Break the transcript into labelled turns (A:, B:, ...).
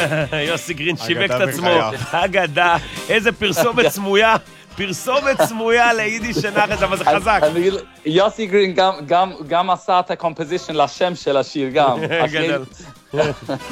A: יוסי גרין שיווק את
B: אגדה
A: עצמו.
B: וחיה.
A: אגדה, איזה פרסומת סמויה. פרסומת סמויה ליידיש שנחש, אבל זה חזק.
C: יוסי גרין גם עשה את הקומפוזישן לשם של השיר גם.
A: גדל.